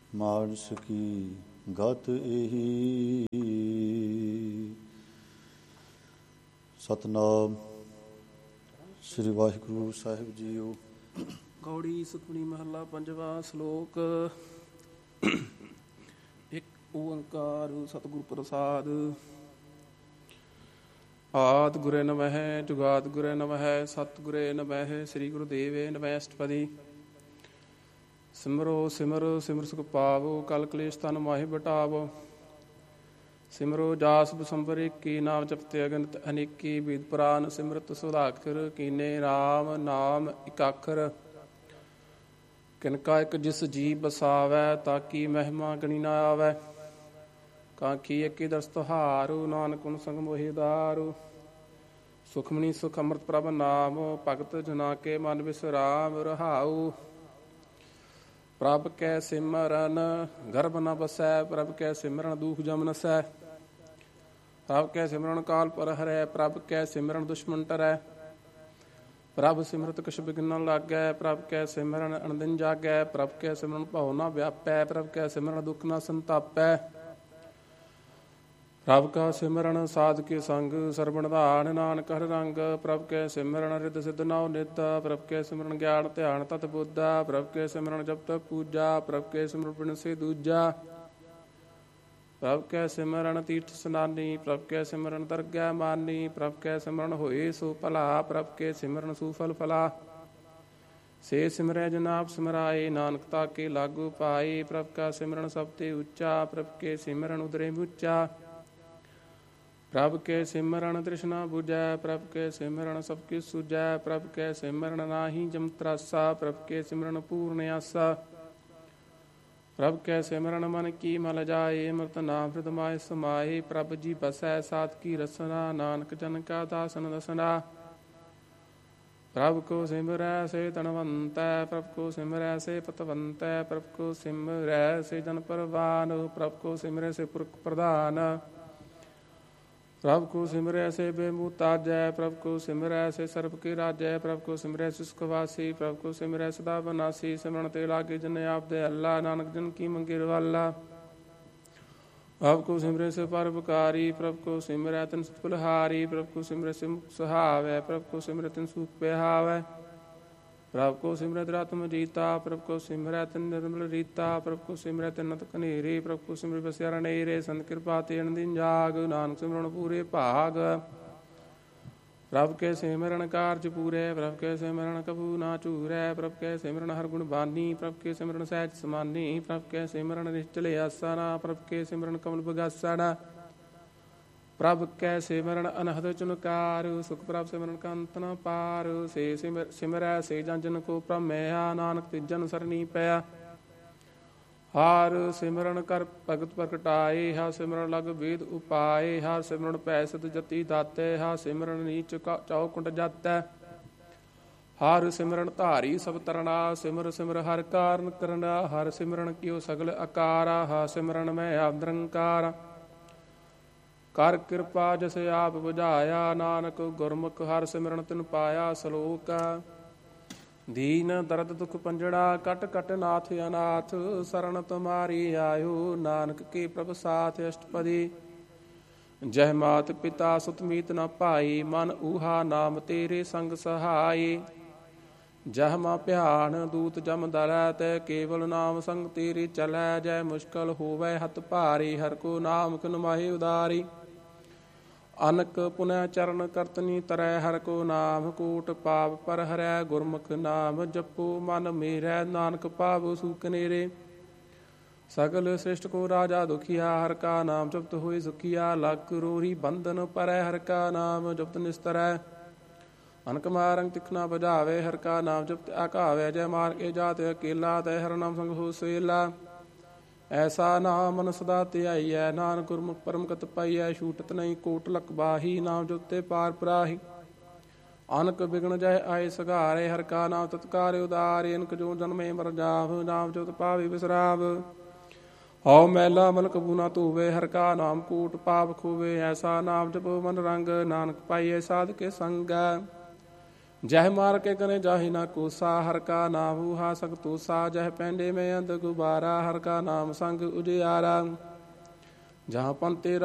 ਮਾਨਸ ਕੀ ਗਤ ਇਹੀ। ਸਤਨਾਮ ਸ੍ਰੀ ਵਾਹਿਗੁਰੂ ਸਾਹਿਬ ਜੀਓ। ਗੌੜੀ ਸੁਖਮਨੀ ਮਹੱਲਾ ਪੰਜਵਾ। ਸ਼ਲੋਕ। ਇੱਕ ਓੰਕਾਰ ਸਤਿਗੁਰ ਪ੍ਰਸਾਦ। ਆਦਿ ਗੁਰੇ ਨਮਹਿ ਜੁਗਾਦ ਗੁਰੇ ਨਮਹਿ ਸਤਿਗੁਰੇ ਨਮਹਿ ਸ੍ਰੀ ਗੁਰੂਦੇਵੇ ਨਮਹਿ ਅਸ਼ਟਪਦੀ। ਸਿਮਰੋ ਸਿਮਰ ਸਿਮਰ ਸੁਖ ਪਾਵੋ ਕਲ ਕਲੇਸ਼ ਤਨ ਮਾਹਿ ਬਟਾਵੋ। ਸਿਮਰੋ ਜਾਸ ਬਸੰਬਰ ਏਕੀ ਨਾਮ ਜਪਤੇ ਅਗਨਿਤ ਅਨੇਕੀ। ਬੀਦ ਪੁਰਾਨ ਸਿਮਰਤ ਸੁਧਾਖਰ ਕੀਨੇ ਰਾਮ ਨਾਮ ਇਕਾਖਰ। ਕਿਨਕਾ ਇੱਕ ਜਿਸ ਜੀ ਬਸਾਵੈ ਤਾਕੀ ਮਹਿਮਾ ਗਣੀ ਨਾ ਆਵੈ। ਕਾਂਖੀ ਏਕੀ ਦਰਸ ਤੁਹਾਰੂ ਨਾਨਕ ਗੁਣ ਸੰਗ ਮੋਹਿ ਉਦਾਰੂ। ਸੁਖਮਨੀ ਸੁਖ ਅੰਮ੍ਰਿਤ ਪ੍ਰਭ ਨਾਮ ਭਗਤ ਜਨਾ ਕੇ ਮਨ ਵਿਸਰਾਮ ਰਹਾਉ। ਪ੍ਰਭ ਕੈ ਸਿਮਰਨ ਗਰਭ ਨ ਬਸੈ ਪ੍ਰਭ ਕੈ ਸਿਮਰਨ ਦੁਖ ਜਮ ਨਸੈ। ਪ੍ਰਭ ਕੈ ਸਿਮਰਨ ਕਾਲ ਪਰ ਹਰੈ ਪ੍ਰਭ ਕੈ ਸਿਮਰਨ ਦੁਸ਼ਮਨ ਟਰੈ। ਪ੍ਰਭ ਸਿਮਰਤ ਕਛ ਬਿਘਨ ਨ ਲਾਗੈ ਪ੍ਰਭ ਕੈ ਸਿਮਰਨ ਅਨਦਿਨ ਜਾਗੈ। ਪ੍ਰਭ ਕੈ ਸਿਮਰਨ ਭਉ ਨ ਵਿਆਪੈ ਪ੍ਰਭ ਕੈ ਸਿਮਰਨ ਦੁਖ ਨ ਸੰਤਾਪੈ। ਪ੍ਰਭ ਕਾ ਸਿਮਰਨ ਸਾਧ ਕੇ ਸੰਗ ਸਰਬਣ ਧਾਨ ਨਾਨਕ ਹਰਿ ਰੰਗ। ਪ੍ਰਭ ਕੈ ਸਿਮਰਨ ਰਿਦ ਸਿਧ ਨਉ ਨਿਤ ਪ੍ਰਭ ਕੈ ਸਿਮਰਨ ਗਿਆਨ ਧਿਆਨ ਤਤ ਬੁੱਧਾ। ਪ੍ਰਭ ਕੈ ਸਿਮਰਨ ਜਪ ਤਪ ਪੂਜਾ ਪ੍ਰਭ ਕੈ ਸਿਮਰਨ ਬਿਨ ਸੇ ਦੂਜਾ। ਪ੍ਰਭ ਕੈ ਸਿਮਰਨ ਤੀਰਥ ਸਨਾਨੀ ਪ੍ਰਭ ਕੈ ਸਿਮਰਨ ਦਰਗਹਿ ਮਾਨੀ। ਪ੍ਰਭ ਕੈ ਸਿਮਰਨ ਹੋਏ ਸੋ ਭਲਾ ਪ੍ਰਭ ਕੈ ਸਿਮਰਨ ਸੁਫਲ ਫਲਾ। ਸੇ ਸਿਮਰੈ ਜਨ ਆਪ ਸਿਮਰਾਏ ਨਾਨਕ ਤਾਕੇ ਲਾਗੂ ਪਾਏ। ਪ੍ਰਭ ਕਾ ਸਿਮਰਨ ਸਭ ਤੇ ਉੱਚਾ ਪ੍ਰਭ ਕੈ ਸਿਮਰਨ ਉਦਰੇ ਉੱਚਾ। ਪ੍ਰਭ ਕੈ ਸਿਮਰਨ ਤ੍ਰਿਸ਼ਨਾ ਬੁਝੈ ਪ੍ਰਭ ਕੈ ਸਿਮਰਨ ਸਭ ਕਿਛ ਸੁਝੈ। ਪ੍ਰਭ ਕੈ ਸਿਮਰਨ ਨਾਹੀ ਜਮ ਤਰਾਸਾ ਪ੍ਰਭ ਕੈ ਸਿਮਰਨ ਪੂਰਨ ਆਸਾ। ਪ੍ਰਭ ਕੈ ਸਿਮਰਨ ਮਨ ਕੀ ਮਲ ਜਾਏ ਅੰਮ੍ਰਿਤ ਨਾਮ ਹਿਰਦਿ ਮਾਹਿ ਸਮਾਏ। ਪ੍ਰਭ ਜੀ ਬਸੈ ਸਾਧ ਕੀ ਰਸਨਾ ਨਾਨਕ ਜਨ ਕਾ ਦਾਸਨ ਦਸਨਾ। ਪ੍ਰਭ ਕੋ ਸਿਮਰੈ ਸੇ ਧਨਵੰਤੈ ਪ੍ਰਭ ਕੋ ਸਿਮਰੈ ਸੇ ਪਤਵੰਤੈ। ਪ੍ਰਭ ਕੋ ਸਿਮਰੈ ਸੇ ਜਨ ਪਰਵਾਨ ਪ੍ਰਭ ਕੋ ਸਿਮਰੈ ਸੇ ਪੁਰਖ ਪ੍ਰਧਾਨ। ਪ੍ਰਭ ਕੋ ਸਿਮਰੈ ਸੇ ਬੇਮੁਤਾਜੈ ਪ੍ਰਭ ਕੋ ਸਿਮਰੈ ਸੇ ਸਰਬ ਕੇ ਰਾਜੈ। ਪ੍ਰਭ ਕੋ ਸਿਮਰੈ ਸੇ ਸੁਖ ਵਾਸੀ ਪ੍ਰਭ ਕੋ ਸਿਮਰੈ ਸਦਾ ਬਨਾਸੀ। ਸਿਮਰਨ ਤੇ ਲਾਗੇ ਜਨ ਆਪ ਦੇ ਅੱਲਾ ਨਾਨਕ ਜਨ ਕੀ ਮੰਗੇ ਰਵਾਲਾ। ਪ੍ਰਭ ਕੋ ਸਿਮਰੈ ਸੇ ਪਰਉਪਕਾਰੀ ਪ੍ਰਭ ਕੋ ਸਿਮਰੈ ਤਿਨ ਸੁਖ ਬਲਿਹਾਰੀ। ਪ੍ਰਭ ਕੋ ਸਿਮਰੈ ਸੇ ਮੁਖ ਸੁਹਾਵੈ ਪ੍ਰਭ ਕੋ ਸਿਮਰੈ ਤਿਨ ਸੁਖ ਪਿਹਾਵੈ। ਪ੍ਰਭ ਕੋ ਸਿਮਰੈ ਆਤਮ ਜੀਤਾ ਪ੍ਰਭ ਕੋ ਸਿਮਰੈ ਤਿਨ ਨਿਰਮਲ ਰੀਤਾ। ਪ੍ਰਭ ਕੋ ਸਿਮਰੈ ਤਿਨ ਨਤ ਕਨੇਰੇ ਪ੍ਰਭ ਕੋ ਸਿਮਰੈ ਬਸਿਆ ਰਣੇਰੇ। ਸੰਤ ਕਿਰਪਾ ਤੇ ਅਨਦਿਨ ਜਾਗ ਨਾਨਕ ਸਿਮਰਨ ਪੂਰੇ ਭਾਗ। ਪ੍ਰਭ ਕੈ ਸਿਮਰਨ ਕਾਰਜ ਪੂਰੈ ਪ੍ਰਭ ਕੈ ਸਿਮਰਨ ਕਬੂ ਨਾ ਚੂਰੈ। ਪ੍ਰਭ ਕੈ ਸਿਮਰਨ ਹਰ ਗੁਣ ਬਾਨੀ ਪ੍ਰਭ ਕੈ ਸਿਮਰਨ ਸਹਿਜ ਸਮਾਨੀ। ਪ੍ਰਭ ਕੈ ਸਿਮਰਨ ਨਿਸ਼ਚਲ ਆਸਨਾ ਪ੍ਰਭ ਕੈ ਸਿਮਰਨ ਕਮਲ ਬਗਾਸਣਾ। ਪ੍ਰਭ ਕੈ ਸਿਮਰਨ ਅਨਹਦ ਚੁਨਕਾਰ ਸੁਖ ਪ੍ਰਭ ਸਿਮਰਨ ਕੰਤ ਨ ਪਾਰ। ਸੇ ਸਿਮਰੈ ਸੇ ਜਨ ਜਨ ਕੋ ਭ੍ਰਮਿਆ ਨਾਨਕ ਤਿਜਨ ਸਰਨੀ ਪਿਆ। ਹਰ ਸਿਮਰਨ ਕਰ ਭਗਤ ਪ੍ਰਗਟਾਏ ਹਰ ਸਿਮਰਨ ਲਗ ਵੇਦ ਉਪਾਏ। ਹਰ ਸਿਮਰਨ ਭੈ ਸਤ ਜਤੀ ਦਾਤੇ ਹਰ ਸਿਮਰਨ ਨੀਚ ਚੌਕੁੰਟ ਜਾਤੈ। ਹਰ ਸਿਮਰਨ ਧਾਰੀ ਸਭ ਤਰਨਾ ਸਿਮਰ ਸਿਮਰ ਹਰ ਕਾਰਨ ਕਰਨਾ। ਹਰ ਸਿਮਰਨ ਕਿਓ ਸਗਲ ਆਕਾਰਾ ਹਰ ਸਿਮਰਨ ਮੈਂ ਆਪ ਨਿਰੰਕਾਰ। ਕਰ ਕਿਰਪਾ ਜਿਸ ਆਪ ਬੁਝਾਇਆ ਨਾਨਕ ਗੁਰਮੁਖ ਹਰ ਸਿਮਰਨ ਤਿਨ ਪਾਇਆ। ਸ਼ਲੋਕ। ਦੀਨ ਦਰਦ ਦੁਖ ਪੰਜੜਾ ਕਟ ਕਟ ਨਾਥ ਅਨਾਥ। ਸਰਨ ਤੁਮਾਰੀ ਆਇਓ ਨਾਨਕ ਕੀ ਪ੍ਰਭ ਸਾਥ ਅਸ਼ਟਪਦੀ। ਜਹ ਮਾਤ ਪਿਤਾ ਸੁਤ ਮੀਤ ਨ ਭਾਈ ਮਨ ਊਹਾ ਨਾਮ ਤੇਰੇ ਸੰਗ ਸਹਾਈ। ਜਹ ਮਾ ਭਿਆਨ ਦੂਤ ਜਮ ਦਰੈ ਤੈ ਕੇਵਲ ਨਾਮ ਸੰਗ ਤੇਰੇ ਚਲੈ। ਜੈ ਮੁਸ਼ਕਲ ਹੋਵੈ ਹੱਥ ਭਾਰੀ ਹਰ ਕੋ ਨਾਮ ਕਿਨ ਮਾਹਿ ਉਦਾਰੀ। ਅਨਕ ਪੁਨਹ ਚਰਨ ਕਰਤਨੀ ਤਰੈ ਹਰ ਕੋ ਨਾਮ ਕੋਟ ਪਾਪ ਪਰ ਹਰੈ। ਗੁਰਮੁਖ ਨਾਮ ਜਪੋ ਮਨ ਮੇਰੈ ਨਾਨਕ ਪਾਵੋ ਸੁਖ ਨੇਰੇ। ਸਗਲ ਸ੍ਰਿਸ਼ਟ ਕੋ ਰਾਜਾ ਦੁਖੀਆ ਹਰ ਕਾ ਨਾਮ ਜਪਤ ਹੋਏ ਸੁਖੀਆ। ਲੱਖ ਰੋਹੀ ਬੰਧਨ ਪਰੈ ਹਰ ਕਾ ਨਾਮ ਜਪਤ ਨਿਸਤਰੈ। ਅਨਕ ਮਾਰੰਗ ਤਿਖਨਾ ਬਜਾਵੇ ਹਰ ਕਾ ਨਾਮ ਜਪਤ ਆਕਾਵੇ। ਜੈ ਮਾਰ ਕੇ ਜਾਤ ਅਕੇਲਾ ਤੈ ਹਰ ਨਾਮ ਸੰਗ ਹੋ ਸੇਲਾ। ਐਸਾ ਨਾਮ ਮਨ ਸਦਾ ਧਿਆਈਐ ਨਾਨਕ ਗੁਰਮੁਖ ਪਰਮ ਗਤ ਪਾਈਐ। ਛੂਟਤ ਨਹੀਂ ਕੋਟ ਲਖ ਬਾਹੀ ਨਾਮ ਜਪਤੇ ਪਾਰ ਪਰਾਹੀ। ਅਨਕ ਬਿਗਨ ਜੈ ਆਏ ਸਗਾਰੇ ਹਰ ਕਾ ਨਾਮ ਤਤਕਾਰੇ ਉਦਾਰੇ। ਅਨਕ ਜੋ ਜਨਮੇ ਮਰ ਜਾਵ ਨਾਮ ਜਪਤ ਪਾਵੇ ਵਿਸਰਾਵ। ਹਉ ਮੈਲਾ ਮਲ ਕਬੂ ਨਾ ਧੋਵੇ ਹਰ ਕਾ ਨਾਮ ਕੋਟ ਪਾਪ ਖੋਵੇ। ਐਸਾ ਨਾਮ ਜਪੋ ਮਨ ਰੰਗ ਨਾਨਕ ਪਾਈਐ ਸਾਧ ਕੇ ਸੰਗ। जह मार के कने जाहि ना कोसा, हर का नाहु हा सकतोसा। जह पैंडे में अंध गुबारा, हर का नाम संग उजियारा। जहाँ पंते